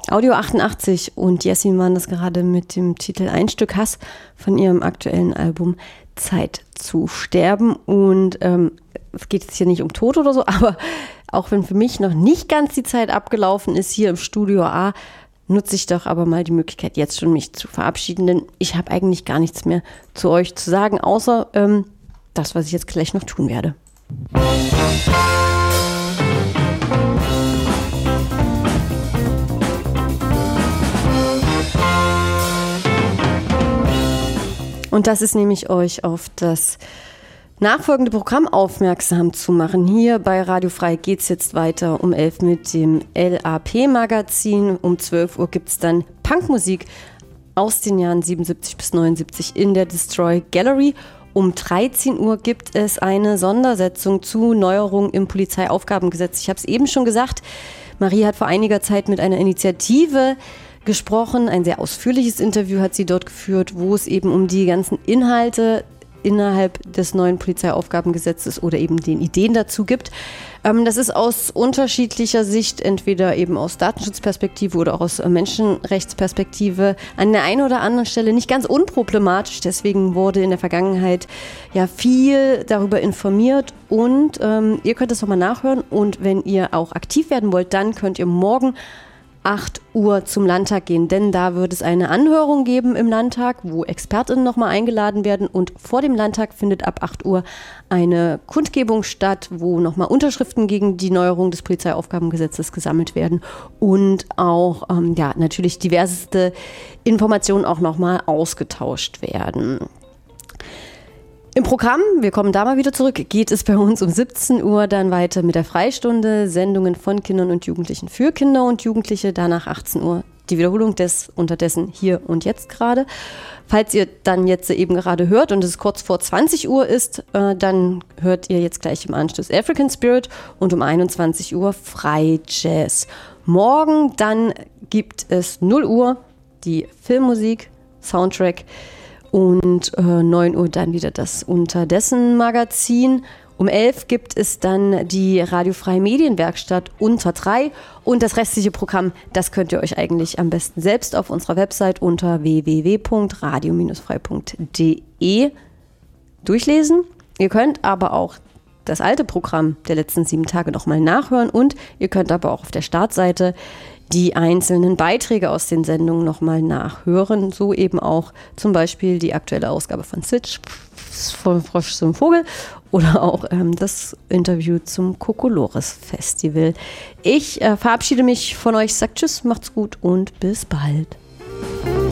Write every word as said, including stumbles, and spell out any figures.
Audio achtundachtzig und Jessie waren das gerade mit dem Titel Ein Stück Hass von ihrem aktuellen Album Zeit zu sterben. Und ähm, es geht jetzt hier nicht um Tod oder so, aber auch wenn für mich noch nicht ganz die Zeit abgelaufen ist hier im Studio A, nutze ich doch aber mal die Möglichkeit, jetzt schon mich zu verabschieden, denn ich habe eigentlich gar nichts mehr zu euch zu sagen, außer ähm, das, was ich jetzt gleich noch tun werde. Und das ist nämlich euch auf das nachfolgende Programm aufmerksam zu machen. Hier bei Radio Frei geht es jetzt weiter um elf mit dem L A P-Magazin. Um zwölf Uhr gibt es dann Punkmusik aus den Jahren siebenundsiebzig bis neunundsiebzig in der Destroy Gallery. Um dreizehn Uhr gibt es eine Sondersetzung zu Neuerungen im Polizeiaufgabengesetz. Ich habe es eben schon gesagt, Marie hat vor einiger Zeit mit einer Initiative gesprochen. Ein sehr ausführliches Interview hat sie dort geführt, wo es eben um die ganzen Inhalte innerhalb des neuen Polizeiaufgabengesetzes oder eben den Ideen dazu gibt. Ähm, das ist aus unterschiedlicher Sicht, entweder eben aus Datenschutzperspektive oder auch aus Menschenrechtsperspektive, an der einen oder anderen Stelle nicht ganz unproblematisch. Deswegen wurde in der Vergangenheit ja viel darüber informiert und ähm, ihr könnt es nochmal nachhören. Und wenn ihr auch aktiv werden wollt, dann könnt ihr morgen acht Uhr zum Landtag gehen, denn da wird es eine Anhörung geben im Landtag, wo ExpertInnen nochmal eingeladen werden und vor dem Landtag findet ab acht Uhr eine Kundgebung statt, wo nochmal Unterschriften gegen die Neuerung des Polizeiaufgabengesetzes gesammelt werden und auch ähm, ja, natürlich diverseste Informationen auch nochmal ausgetauscht werden. Im Programm, wir kommen da mal wieder zurück, geht es bei uns um siebzehn Uhr dann weiter mit der Freistunde, Sendungen von Kindern und Jugendlichen für Kinder und Jugendliche, danach achtzehn Uhr die Wiederholung des unterdessen hier und jetzt gerade. Falls ihr dann jetzt eben gerade hört und es kurz vor zwanzig Uhr ist, äh, dann hört ihr jetzt gleich im Anschluss African Spirit und um einundzwanzig Uhr Frei Jazz. Morgen dann gibt es null Uhr die Filmmusik, Soundtrack. Und äh, neun Uhr dann wieder das Unterdessen-Magazin. Um elf gibt es dann die radiofreie Medienwerkstatt unter drei. Und das restliche Programm, das könnt ihr euch eigentlich am besten selbst auf unserer Website unter w w w punkt radio frei punkt d e durchlesen. Ihr könnt aber auch das alte Programm der letzten sieben Tage nochmal nachhören. Und ihr könnt aber auch auf der Startseite die einzelnen Beiträge aus den Sendungen nochmal nachhören. So eben auch zum Beispiel die aktuelle Ausgabe von Sitch, von Frosch zum Vogel oder auch ähm, das Interview zum Kokolores Festival. Ich äh, verabschiede mich von euch, sagt Tschüss, macht's gut und bis bald.